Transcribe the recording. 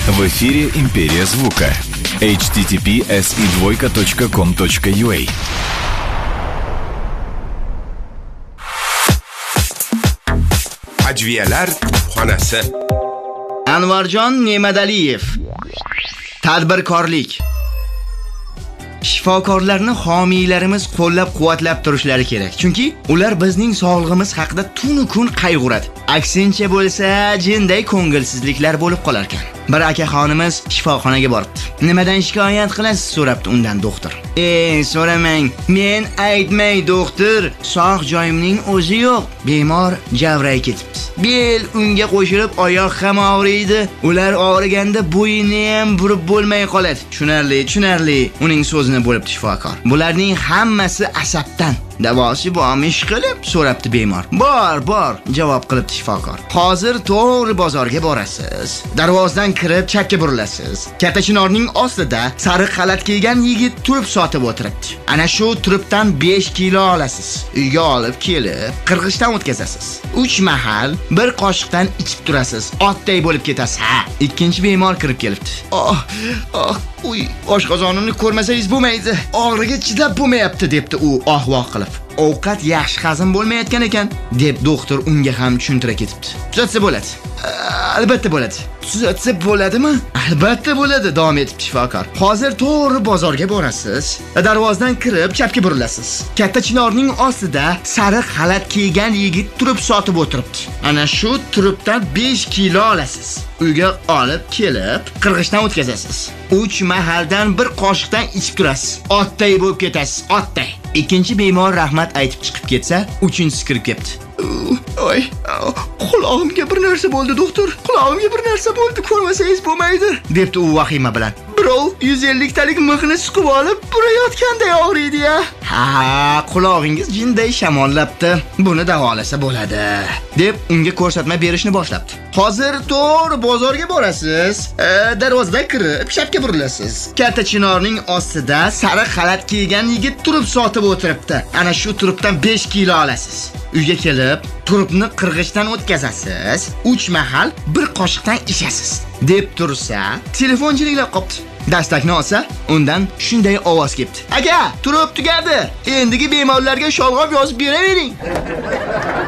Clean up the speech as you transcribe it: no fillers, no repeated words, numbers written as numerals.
В эфире «Империя звука». https://com.ua. Ajviyalar xonasi. Anvarjon Ne'madaliyev. Tadbirkorlik. Shifokorlarni homiylarimiz qo'llab-quvvatlab turishlari kerak. Chunki ular bizning sog'lig'imiz haqida tunu kun qayg'uradi. Aksincha bo'lsa, jinday ko'ngilsizliklar bo'lib qolar ekan. Bir akaxonimiz shifoxonaga boribdi. Nimadan shikoyat qilasiz so'rabdi undan doktor. So'ramang. Men aytmay doktor, sog' joyimning o'zi yo'q. Bemor javray ketibdi. Bel unga qo'shilib oyoq ham og'riydi. Ular og'riganda bo'yini ham burib bo'lmay qoladi. Tushunarli. Uning so'zini bo'libdi shifokor. Bularning hammasi asabdan. Davosi bormi ishqilib so'rabdi bemor. Bor, javob qilibdi shifokor. Hozir to'g'ri bozorga borasiz. Darvozdan kirib chapga burilasiz. Katta chinorning ostida sariq xalat kiygan yigit turib sotib o'tiribdi. Ana shu turibdan 5 kilo olasiz. Uyga olib kelib, qirg'ichdan o'tkazasiz. 3 mahal bir qoshiqdan ichib turasiz. Otday bo'lib ketasiz. Ikkinchi bemor kirib kelibdi. Uy, oshqozonimni ko'rmasangiz bo'lmaydi. Og'riga chidab bo'lmayapti, debdi u voh qilib. Ovqat yaxshi hazm bo'lmayotgan ekan, deb doktor unga ham tushuntira ketibdi. Tuzatsa bo'ladi. Albatta bo'ladi. Tuzatsa bo'ladimi? Albatta bo'ladi, davom etibdi shifokor. Hozir to'g'ri bozorga borasiz. Darvozdan kirib chapga burilasiz. Katta chinorning ostida sariq xalat kiygan yigit turib sotib o'tiribdi. Ana shu turibdan 5 kilo olasiz. Uyga olib kelib, qirg'ichdan o'tkazasiz. 3 mahaldan bir qoshiqdan ichib turasiz. Otday bo'lib ketasiz, otday. Ikkinchi bemor rahmat aytib chiqib ketsa, uchinchisi kirib ketdi. Oy, qulog'imga bir narsa bo'ldi, doktor. Qulog'imga bir narsa bo'ldi, ko'rmasangiz bo'lmaydi, debdi u vahima bilan. Birov 150 talik mixni suqib olib, burayotganday og'riydi-ya. Qulog'ingiz jinday shamollabdi. Buni davolasa bo'ladi, deb unga ko'rsatma berishni boshlabdi. Hozir to'g'ri bozorga borasiz. Darvozadan kirib, chapga burilasiz. Katta chinorning ostida sariq xalat kiygan yigit turib sotib o'tiribdi. Ana shu turibdan 5 kilo olasiz. Uyga kelib, turibni qirg'ichdan o'tkazasiz. 3 mahal bir qoshiqdan ichasiz, deb tursa, telefon jiringlab qopti. Dastakni olsa, undan shunday ovoz kelibdi. Aka, turib tugadi. Endigi bemorlarga sholg'om yozib beravering.